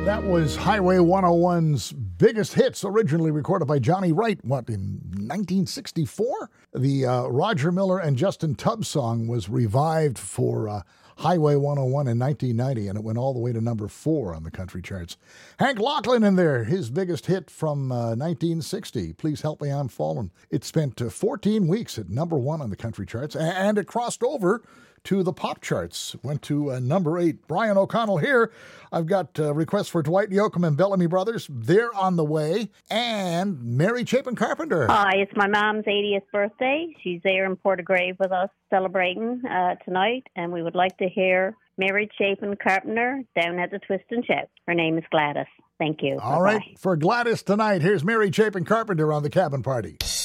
That was Highway 101's biggest hits, originally recorded by Johnny Wright, in 1964? The Roger Miller and Justin Tubbs song was revived for Highway 101 in 1990, and it went all the way to number 4 on the country charts. Hank Lachlan in there, his biggest hit from 1960, Please Help Me I'm Fallen. It spent 14 weeks at number 1 on the country charts, and it crossed over to the pop charts, went to number 8. Brian O'Connell here. I've got requests for Dwight Yoakam and Bellamy Brothers. They're on the way. And Mary Chapin Carpenter. Hi, it's my mom's 80th birthday. She's there in Portagrave with us celebrating tonight, and we would like to hear Mary Chapin Carpenter down at the Twist and Shout. Her name is Gladys. Thank you. All Bye-bye. right, for Gladys tonight, here's Mary Chapin Carpenter on the Cabin Party.